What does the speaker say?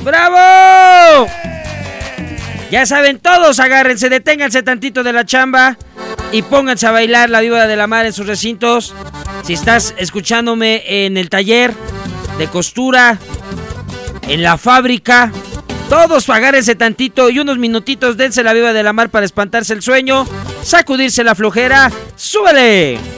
¡Bravo! Ya saben todos, agárrense, deténganse tantito de la chamba y pónganse a bailar la Viva de la Mar en sus recintos. Si estás escuchándome en el taller de costura, en la fábrica, todos agárrense tantito y unos minutitos dense la Viva de la Mar para espantarse el sueño, sacudirse la flojera. ¡Súbele!